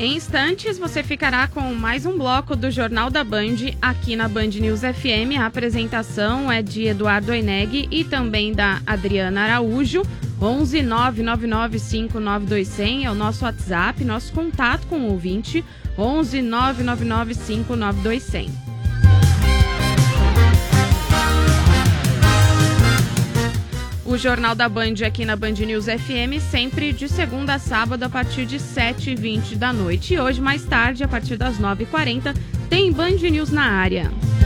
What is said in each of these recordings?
Em instantes, você ficará com mais um bloco do Jornal da Band aqui na Band News FM. A apresentação é de Eduardo Eneg e também da Adriana Araújo. 11 999 59 100 é o nosso WhatsApp, nosso contato com o ouvinte. 11 999 59 100. O Jornal da Band aqui na Band News FM, sempre de segunda a sábado a partir de 7h20 da noite. E hoje, mais tarde, a partir das 9h40, tem Band News na área.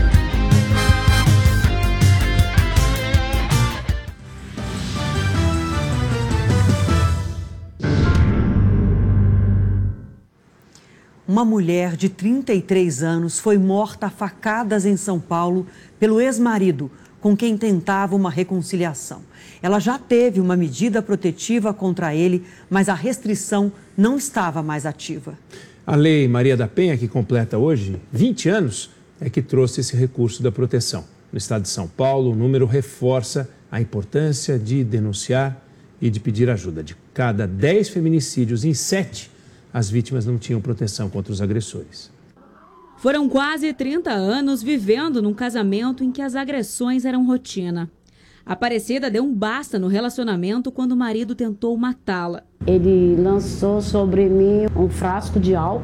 Uma mulher de 33 anos foi morta a facadas em São Paulo pelo ex-marido, com quem tentava uma reconciliação. Ela já teve uma medida protetiva contra ele, mas a restrição não estava mais ativa. A Lei Maria da Penha, que completa hoje 20 anos, é que trouxe esse recurso da proteção. No estado de São Paulo, o número reforça a importância de denunciar e de pedir ajuda. De cada 10 feminicídios, em 7, as vítimas não tinham proteção contra os agressores. Foram quase 30 anos vivendo num casamento em que as agressões eram rotina. A Aparecida deu um basta no relacionamento quando o marido tentou matá-la. Ele lançou sobre mim um frasco de álcool.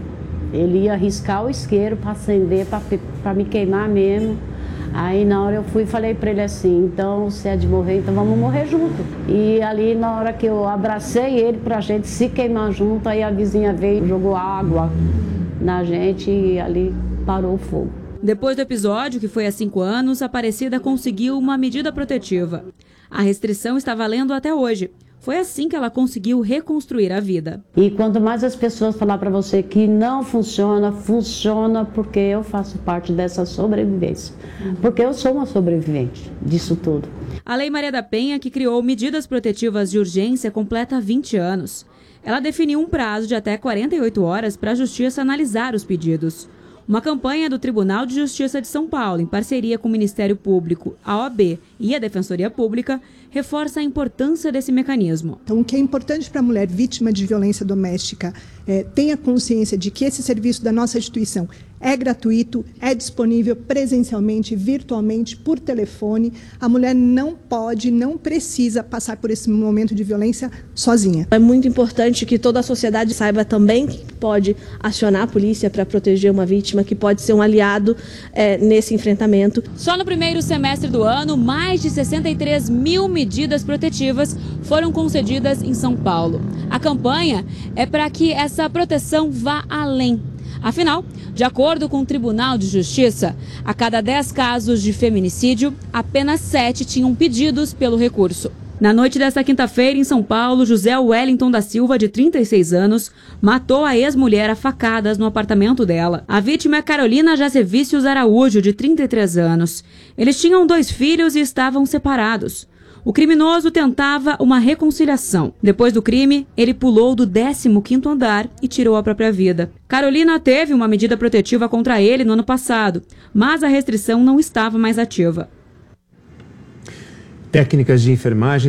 Ele ia riscar o isqueiro para acender, para me queimar mesmo. Aí na hora eu fui e falei para ele assim, então se é de morrer, então vamos morrer junto. E ali na hora que eu abracei ele pra gente se queimar junto, aí a vizinha veio e jogou água na gente e ali parou o fogo. Depois do episódio, que foi há 5 anos, a Aparecida conseguiu uma medida protetiva. A restrição está valendo até hoje. Foi assim que ela conseguiu reconstruir a vida. E quanto mais as pessoas falar para você que não funciona, funciona porque eu faço parte dessa sobrevivência. Porque eu sou uma sobrevivente disso tudo. A Lei Maria da Penha, que criou medidas protetivas de urgência, completa 20 anos. Ela definiu um prazo de até 48 horas para a Justiça analisar os pedidos. Uma campanha do Tribunal de Justiça de São Paulo, em parceria com o Ministério Público, a OAB e a Defensoria Pública, reforça a importância desse mecanismo. Então, o que é importante para a mulher vítima de violência doméstica tenha consciência de que esse serviço da nossa instituição é gratuito, é disponível presencialmente, virtualmente, por telefone. A mulher não pode, não precisa passar por esse momento de violência sozinha. É muito importante que toda a sociedade saiba também que pode acionar a polícia para proteger uma vítima, que pode ser um aliado nesse enfrentamento. Só no primeiro semestre do ano, mais de 63 mil medidas protetivas foram concedidas em São Paulo. A campanha é para que essa proteção vá além. Afinal, de acordo com o Tribunal de Justiça, a cada 10 casos de feminicídio, apenas 7 tinham pedidos pelo recurso. Na noite desta quinta-feira, em São Paulo, José Wellington da Silva, de 36 anos, matou a ex-mulher a facadas no apartamento dela. A vítima é Carolina Jacevicius Araújo, de 33 anos. Eles tinham 2 filhos e estavam separados. O criminoso tentava uma reconciliação. Depois do crime, ele pulou do 15º andar e tirou a própria vida. Carolina teve uma medida protetiva contra ele no ano passado, mas a restrição não estava mais ativa. Técnicas de enfermagem